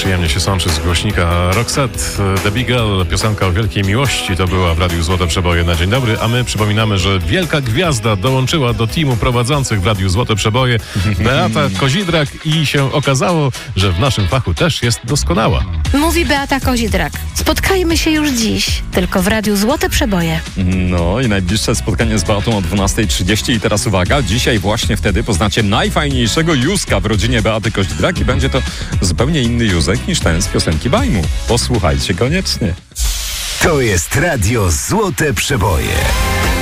Przyjemnie się sączy z głośnika Roxette, The Big L, piosenka o wielkiej miłości. To była w Radiu Złote Przeboje na dzień dobry, a my przypominamy, że wielka gwiazda dołączyła do teamu prowadzących w Radiu Złote Przeboje, Beata Kozidrak, i się okazało, że w naszym fachu też jest doskonała. Mówi Beata Kozidrak. Spotkajmy się już dziś, tylko w Radiu Złote Przeboje. No i najbliższe spotkanie z Beatą o 12:30 i teraz uwaga, dzisiaj właśnie wtedy poznacie najfajniejszego Józka w rodzinie Beaty Kozidrak i będzie to zupełnie inny Józek niż ten z piosenki Bajmu. Posłuchajcie koniecznie. To jest Radio Złote Przeboje.